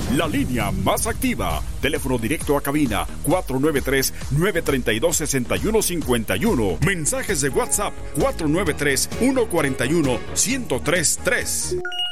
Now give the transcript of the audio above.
la línea más activa. Teléfono directo a cabina 493-932-6151. Mensajes de WhatsApp 493-141-1033.